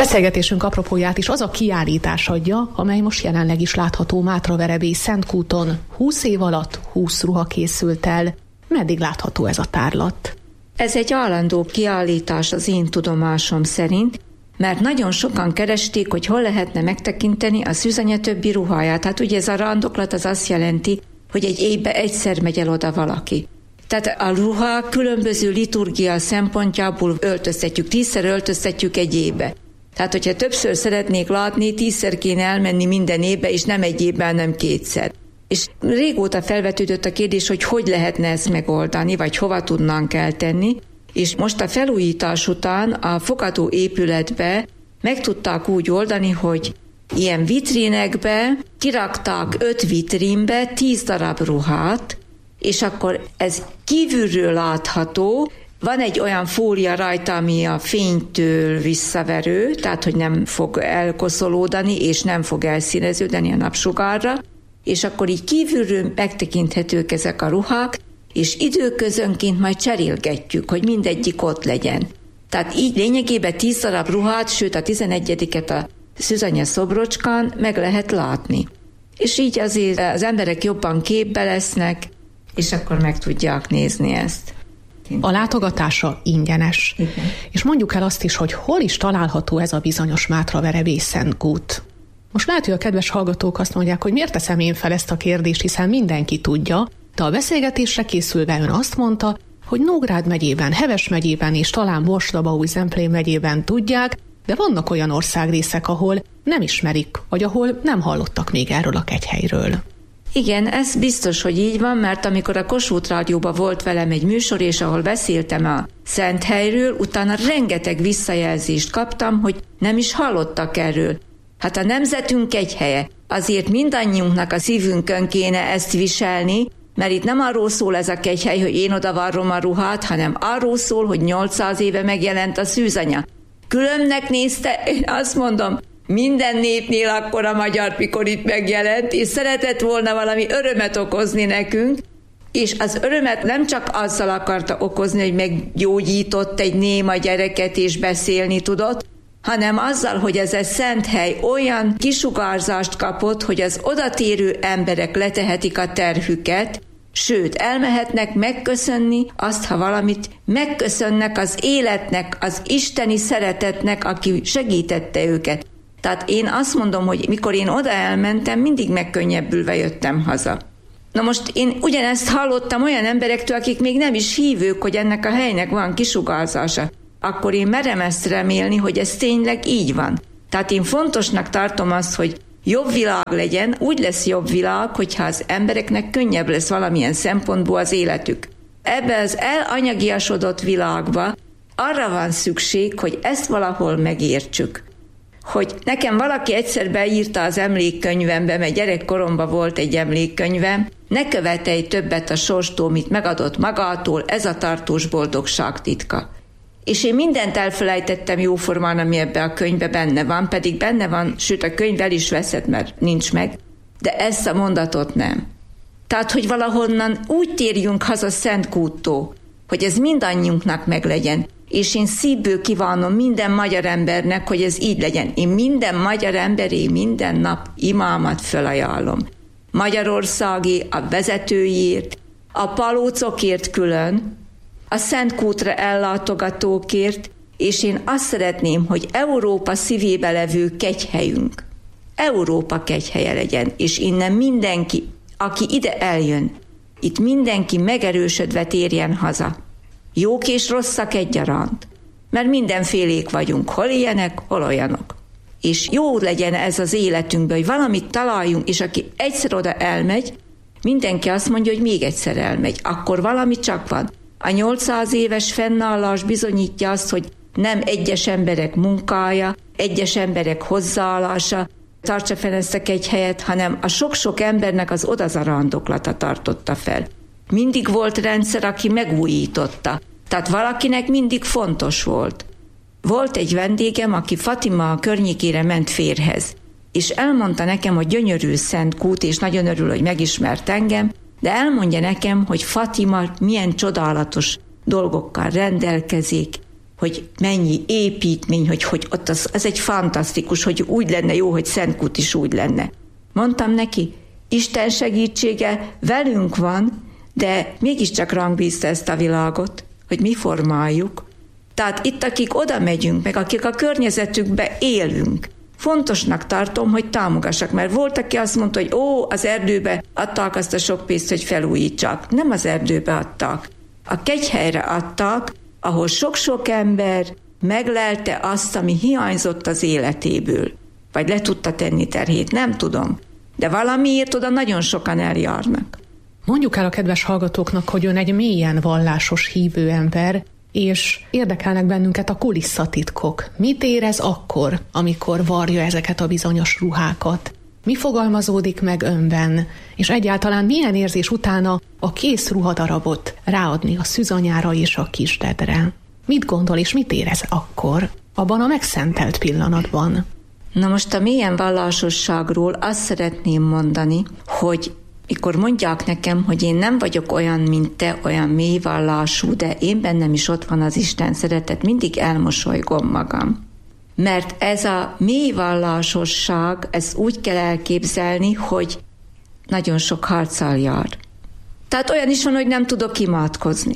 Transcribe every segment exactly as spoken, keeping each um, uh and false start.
Beszélgetésünk apropóját is az a kiállítás adja, amely most jelenleg is látható Mátraverebély Szentkúton. húsz év alatt húsz ruha készült el. Meddig látható ez a tárlat? Ez egy állandó kiállítás az én tudomásom szerint, mert nagyon sokan keresték, hogy hol lehetne megtekinteni a szűzanya többi ruháját. Hát ugye ez a randoklat az azt jelenti, hogy egy évben egyszer megy el oda valaki. Tehát a ruha különböző liturgia szempontjából öltöztetjük, tízszer öltöztetjük egy évbe. Tehát, hogyha többször szeretnék látni, tízszer kéne elmenni minden évbe, és nem egy évben, hanem kétszer. És régóta felvetődött a kérdés, hogy hogy lehetne ezt megoldani, vagy hova tudnánk eltenni, és most a felújítás után a fogadó épületbe meg tudták úgy oldani, hogy ilyen vitrínekbe kirakták öt vitrínbe tíz darab ruhát, és akkor ez kívülről látható, van egy olyan fólia rajta, ami a fénytől visszaverő, tehát hogy nem fog elkoszolódani, és nem fog elszíneződni a napsugárra, és akkor így kívülről megtekinthetők ezek a ruhák, és időközönként majd cserélgetjük, hogy mindegyik ott legyen. Tehát így lényegében tíz darab ruhát, sőt a tizenegyediket a Szűzanya szobrocskán meg lehet látni. És így azért az emberek jobban képbe lesznek, és akkor meg tudják nézni ezt. A látogatása ingyenes. Igen. És mondjuk el azt is, hogy hol is található ez a bizonyos Mátraverebély Szentkút. Most lehet, hogy a kedves hallgatók azt mondják, hogy miért teszem én fel ezt a kérdést, hiszen mindenki tudja, de a beszélgetésre készülve ön azt mondta, hogy Nógrád megyében, Heves megyében és talán Borslabaúj-Zemplén megyében tudják, de vannak olyan országrészek, ahol nem ismerik, vagy ahol nem hallottak még erről a kegyhelyről. Igen, ez biztos, hogy így van, mert amikor a Kossuth Rádióban volt velem egy műsor, és ahol beszéltem a Szenthelyről, utána rengeteg visszajelzést kaptam, hogy nem is hallottak erről. Hát a nemzetünk kegyhelye. Azért mindannyiunknak a szívünkön kéne ezt viselni, mert itt nem arról szól ez a kegyhely, hogy én oda varrom a ruhát, hanem arról szól, hogy nyolcszáz éve megjelent a szűzanya. Különbnek nézte, én azt mondom, minden népnél akkor a magyar, mikor itt megjelent, és szeretett volna valami örömet okozni nekünk, és az örömet nem csak azzal akarta okozni, hogy meggyógyított egy néma gyereket és beszélni tudott, hanem azzal, hogy ez a Szenthely olyan kisugárzást kapott, hogy az odatérő emberek letehetik a terhüket, sőt, elmehetnek megköszönni azt, ha valamit megköszönnek az életnek, az isteni szeretetnek, aki segítette őket. Tehát én azt mondom, hogy mikor én oda elmentem, mindig megkönnyebbülve jöttem haza. Na most én ugyanezt hallottam olyan emberektől, akik még nem is hívők, hogy ennek a helynek van kisugárzása. Akkor én merem ezt remélni, hogy ez tényleg így van. Tehát én fontosnak tartom azt, hogy jobb világ legyen, úgy lesz jobb világ, hogyha az embereknek könnyebb lesz valamilyen szempontból az életük. Ebben az elanyagiasodott világban arra van szükség, hogy ezt valahol megértsük. Hogy nekem valaki egyszer beírta az emlékkönyvembe, mert gyerekkoromban volt egy emlékkönyvem, ne követelj többet a sorstól, mit megadott magától, ez a tartós boldogság titka. És én mindent elfelejtettem jóformán, ami ebbe a könyvbe benne van, pedig benne van, sőt a könyv el is veszed, mert nincs meg, de ezt a mondatot nem. Tehát, hogy valahonnan úgy térjünk haza Szentkúttól, hogy ez mindannyiunknak meglegyen, és én szívből kívánom minden magyar embernek, hogy ez így legyen. Én minden magyar emberé minden nap imámat fölajánlom. Magyarországi, a vezetőjét, a palócokért külön, a Szentkútra ellátogatókért, és én azt szeretném, hogy Európa szívébe levő kegyhelyünk, Európa kegyhelye legyen, és innen mindenki, aki ide eljön, itt mindenki megerősödve térjen haza. Jók és rosszak egyaránt, mert mindenfélék vagyunk, hol ilyenek, hol olyanok. És jó legyen ez az életünkben, hogy valamit találjunk, és aki egyszer oda elmegy, mindenki azt mondja, hogy még egyszer elmegy, akkor valami csak van. A nyolcszáz éves fennállás bizonyítja azt, hogy nem egyes emberek munkája, egyes emberek hozzáállása tartsa fel ezt a kegyhelyet, hanem a sok-sok embernek az odazarandoklata tartotta fel. Mindig volt rendszer, aki megújította. Tehát valakinek mindig fontos volt. Volt egy vendégem, aki Fatima környékére ment férhez, és elmondta nekem, hogy gyönyörű Szentkút, és nagyon örül, hogy megismert engem, de elmondja nekem, hogy Fatima milyen csodálatos dolgokkal rendelkezik, hogy mennyi építmény, hogy, hogy ott az, az egy fantasztikus, hogy úgy lenne jó, hogy Szentkút is úgy lenne. Mondtam neki, Isten segítsége velünk van, de mégiscsak rangbízta ezt a világot, hogy mi formáljuk. Tehát itt, akik oda megyünk, meg akik a környezetükbe élünk, fontosnak tartom, hogy támogassak, mert volt, aki azt mondta, hogy ó, az erdőbe adták azt a sok pénzt, hogy felújítsak. Nem az erdőbe adtak. A kegyhelyre adtak, ahol sok-sok ember meglelte azt, ami hiányzott az életéből. Vagy le tudta tenni terhét, nem tudom. De valamiért oda nagyon sokan eljárnak. Mondjuk el a kedves hallgatóknak, hogy ön egy mélyen vallásos hívő ember, és érdekelnek bennünket a kulisszatitkok. Mit érez akkor, amikor varja ezeket a bizonyos ruhákat? Mi fogalmazódik meg önben? És egyáltalán milyen érzés utána a kész ruhadarabot ráadni a szűzanyára és a kisdedre? Mit gondol és mit érez akkor, abban a megszentelt pillanatban? Na most a mélyen vallásosságról azt szeretném mondani, hogy mikor mondják nekem, hogy én nem vagyok olyan, mint te, olyan mély vallású, de én bennem is ott van az Isten szeretet, mindig elmosolygom magam. Mert ez a mély vallásosság, ez úgy kell elképzelni, hogy nagyon sok harccal jár. Tehát olyan is van, hogy nem tudok imádkozni.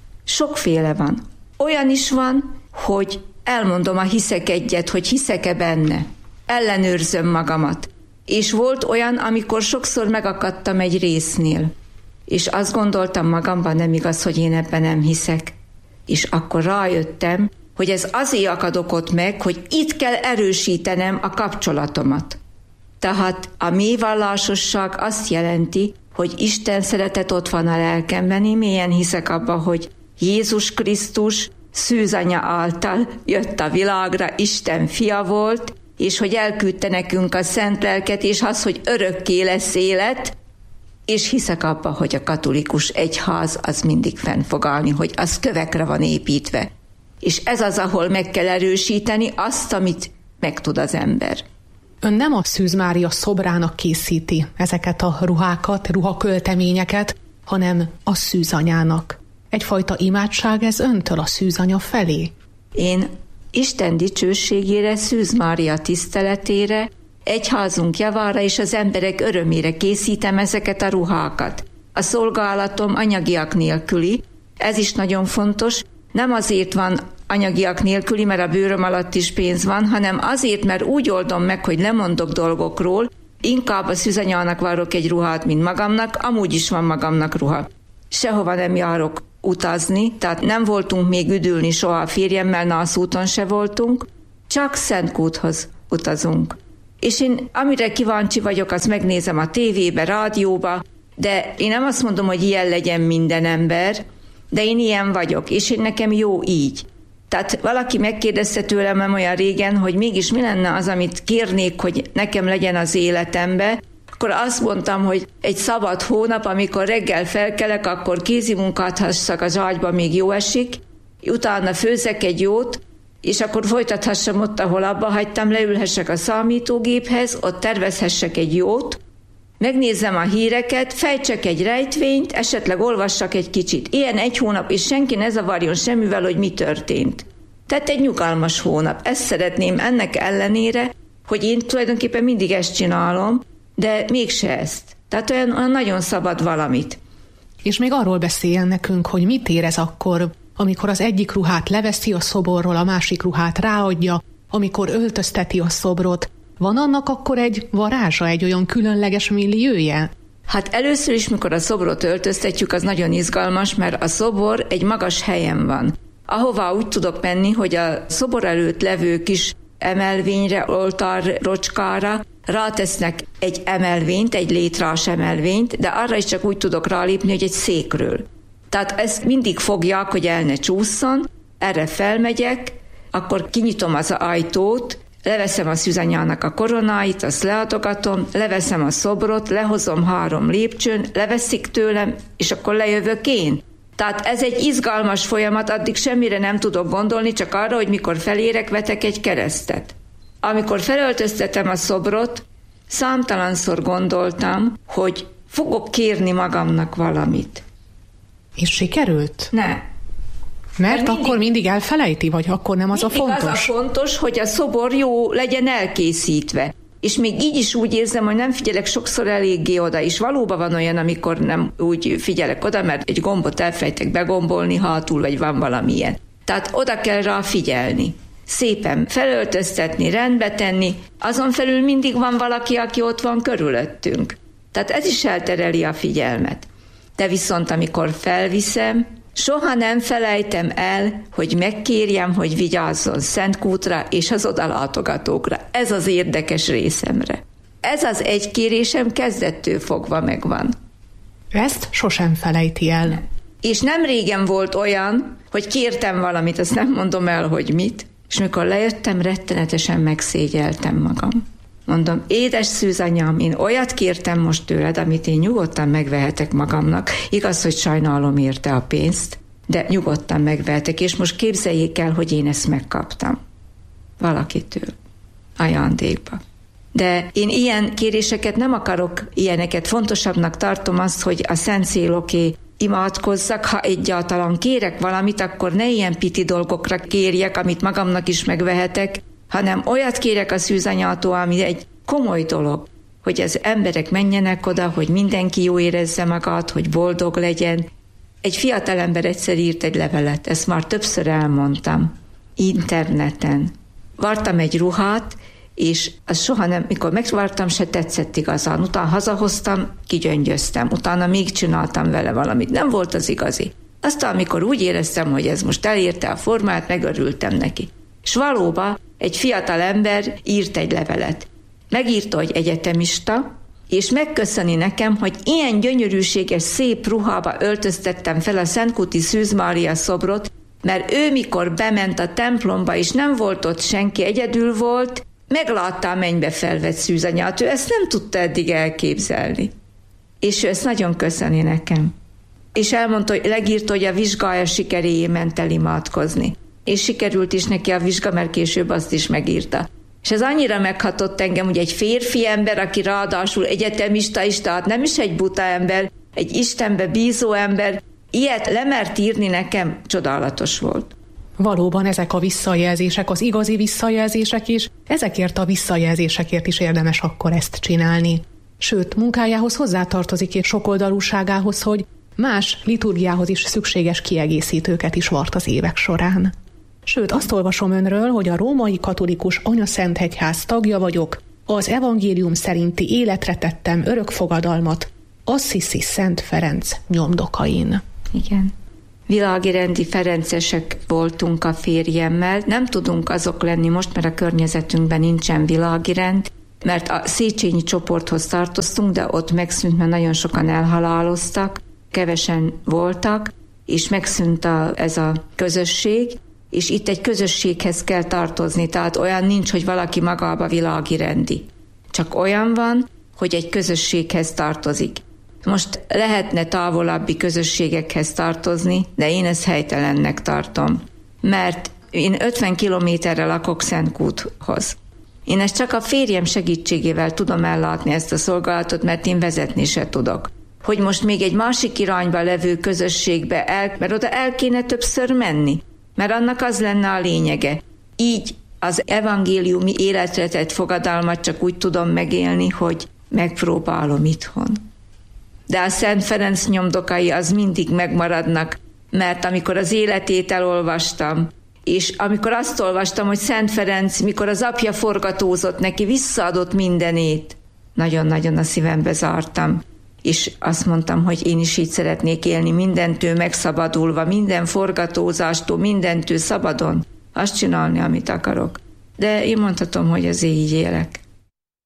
Sokféle van. Olyan is van, hogy elmondom a hiszek egyet, hogy hiszek-e benne. Ellenőrzöm magamat. És volt olyan, amikor sokszor megakadtam egy résznél. És azt gondoltam magamban, nem igaz, hogy én ebben nem hiszek. És akkor rájöttem, hogy ez azért akadok ott meg, hogy itt kell erősítenem a kapcsolatomat. Tehát a mély vallásosság azt jelenti, hogy Isten szeretet ott van a lelkemben, én mélyen hiszek abba, hogy Jézus Krisztus szűzanya által jött a világra, Isten fia volt, és hogy elküldte nekünk a szent lelket, és az, hogy örökké lesz élet, és hiszek abba, hogy a katolikus egyház az mindig fenn fog állni, hogy az kövekre van építve. És ez az, ahol meg kell erősíteni azt, amit megtud az ember. Ön nem a Szűz Mária szobrának készíti ezeket a ruhákat, ruhakölteményeket, hanem a szűzanyának. Egyfajta imádság ez öntől a szűzanya felé? Én Isten dicsőségére, Szűz Mária tiszteletére, egyházunk javára és az emberek örömére készítem ezeket a ruhákat. A szolgálatom anyagiak nélküli, ez is nagyon fontos, nem azért van anyagiak nélküli, mert a bőröm alatt is pénz van, hanem azért, mert úgy oldom meg, hogy lemondok dolgokról, inkább a szűzanyának várok egy ruhát, mint magamnak, amúgy is van magamnak ruha. Sehova nem járok utazni, tehát nem voltunk még üdülni soha a férjemmel, Nász úton se voltunk, csak Szentkúthoz utazunk. És én amire kíváncsi vagyok, azt megnézem a tévébe, rádióba, de én nem azt mondom, hogy ilyen legyen minden ember, de én ilyen vagyok, és én nekem jó így. Tehát valaki megkérdezte tőlem nem olyan régen, hogy mégis mi lenne az, amit kérnék, hogy nekem legyen az életembe, akkor azt mondtam, hogy egy szabad hónap, amikor reggel felkelek, akkor kézimunkát hasszak az ágyba, még jó esik, utána főzek egy jót, és akkor folytathassam ott, ahol abba hagytam, leülhessek a számítógéphez, ott tervezhessek egy jót, megnézzem a híreket, fejtsek egy rejtvényt, esetleg olvassak egy kicsit. Ilyen egy hónap, és senki ne zavarjon semmivel, hogy mi történt. Tehát egy nyugalmas hónap. Ezt szeretném ennek ellenére, hogy én tulajdonképpen mindig ezt csinálom, de mégse ezt. Tehát olyan, olyan nagyon szabad valamit. És még arról beszéljen nekünk, hogy mit érez akkor, amikor az egyik ruhát leveszi a szoborról, a másik ruhát ráadja, amikor öltözteti a szobrot. Van annak akkor egy varázsa, egy olyan különleges milliója? Hát először is, mikor a szobrot öltöztetjük, az nagyon izgalmas, mert a szobor egy magas helyen van. Ahová úgy tudok menni, hogy a szobor előtt levő kis emelvényre, oltár rocskára rátesznek egy emelvényt, egy létrás emelvényt, de arra is csak úgy tudok rálépni, hogy egy székről. Tehát ezt mindig fogják, hogy el ne csúszson, erre felmegyek, akkor kinyitom az ajtót, leveszem a szűzanyának a koronáit, azt leadogatom, leveszem a szobrot, lehozom három lépcsőn, leveszik tőlem, és akkor lejövök én. Tehát ez egy izgalmas folyamat, addig semmire nem tudok gondolni, csak arra, hogy mikor felérek, vetek egy keresztet. Amikor felöltöztetem a szobrot, számtalanszor gondoltam, hogy fogok kérni magamnak valamit. És sikerült? Ne. Mert mindig, akkor mindig elfelejti, vagy akkor nem az a fontos? Az a fontos, hogy a szobor jó legyen elkészítve. És még így is úgy érzem, hogy nem figyelek sokszor eléggé oda, és valóban van olyan, amikor nem úgy figyelek oda, mert egy gombot elfelejtek begombolni hátul, vagy van valamilyen. Tehát oda kell rá figyelni. Szépen felöltöztetni, rendbe tenni, azon felül mindig van valaki, aki ott van körülöttünk. Tehát ez is eltereli a figyelmet. De viszont amikor felviszem, soha nem felejtem el, hogy megkérjem, hogy vigyázzon Szentkútra és az odalátogatókra. Ez az érdekes részemre. Ez az egy kérésem kezdettől fogva megvan. Ezt sosem felejti el. Nem. És nem régen volt olyan, hogy kértem valamit, azt nem mondom el, hogy mit, és mikor lejöttem, rettenetesen megszégyeltem magam. Mondom, édes szűzanyám, én olyat kértem most tőled, amit én nyugodtan megvehetek magamnak. Igaz, hogy sajnálom érte a pénzt, de nyugodtan megvehetek, és most képzeljék el, hogy én ezt megkaptam. Valakitől. Ajándékba. De én ilyen kéréseket nem akarok, ilyeneket. Fontosabbnak tartom azt, hogy a szent céloké imádkozzak, ha egyáltalán kérek valamit, akkor ne ilyen piti dolgokra kérjek, amit magamnak is megvehetek, hanem olyat kérek a szűzanyától, ami egy komoly dolog, hogy az emberek menjenek oda, hogy mindenki jó érezze magát, hogy boldog legyen. Egy fiatalember egyszer írt egy levelet, ezt már többször elmondtam, interneten. Vartam egy ruhát, és az soha nem, mikor megvartam, se tetszett igazán. Utána hazahoztam, kigyöngyöztem, utána még csináltam vele valamit. Nem volt az igazi. Aztán, amikor úgy éreztem, hogy ez most elérte a formát, megörültem neki. És valóban egy fiatal ember írt egy levelet. Megírta, hogy egyetemista, és megköszöni nekem, hogy ilyen gyönyörűséges, szép ruhába öltöztettem fel a Szentkúti Szűz Mária szobrot, mert ő mikor bement a templomba, és nem volt ott senki, egyedül volt, meglátta a mennybe felvett szűzanyát, ő ezt nem tudta eddig elképzelni. És ő ezt nagyon köszöni nekem. És elmondta, hogy legírta, hogy a vizsgája sikeréjé ment el imádkozni. És sikerült is neki a vizsga, mert később azt is megírta. És ez annyira meghatott engem, hogy egy férfi ember, aki ráadásul egyetemista is, tehát nem is egy buta ember, egy Istenbe bízó ember, ilyet lemert írni nekem, csodálatos volt. Valóban ezek a visszajelzések, az igazi visszajelzések is, ezekért a visszajelzésekért is érdemes akkor ezt csinálni. Sőt, munkájához hozzátartozik és sokoldalúságához, hogy más liturgiához is szükséges kiegészítőket is vart az évek során. Sőt, azt olvasom önről, hogy a római katolikus anyaszentegyház tagja vagyok, az evangélium szerinti életre tettem örök fogadalmat Assisi Szent Ferenc nyomdokain. Igen. Világi rendi ferencesek voltunk a férjemmel, nem tudunk azok lenni most, mert a környezetünkben nincsen világi rend, mert a Széchenyi csoporthoz tartoztunk, de ott megszűnt, mert nagyon sokan elhaláloztak, kevesen voltak, és megszűnt a, ez a közösség, és itt egy közösséghez kell tartozni, tehát olyan nincs, hogy valaki magába világi rendi. Csak olyan van, hogy egy közösséghez tartozik. Most lehetne távolabbi közösségekhez tartozni, de én ezt helytelennek tartom, mert én ötven kilométerre lakok Szentkúthoz. Én ezt csak a férjem segítségével tudom ellátni ezt a szolgálatot, mert én vezetni se tudok. Hogy most még egy másik irányba levő közösségbe, el, mert oda el kéne többször menni, mert annak az lenne a lényege. Így az evangéliumi életre tett fogadalmat csak úgy tudom megélni, hogy megpróbálom itthon. De a Szent Ferenc nyomdokai az mindig megmaradnak, mert amikor az életét elolvastam, és amikor azt olvastam, hogy Szent Ferenc, mikor az apja forgatózott neki, visszaadott mindenét, nagyon-nagyon a szívembe zártam, és azt mondtam, hogy én is így szeretnék élni, mindentől megszabadulva, minden forgatózástól, mindentől szabadon, azt csinálni, amit akarok. De én mondhatom, hogy azért így élek.